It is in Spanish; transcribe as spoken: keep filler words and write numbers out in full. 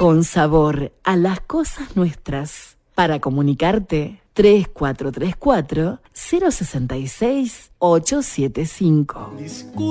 con sabor a las cosas nuestras. Para comunicarte, tres cuatro tres cuatro, cero seis seis, ocho siete cinco.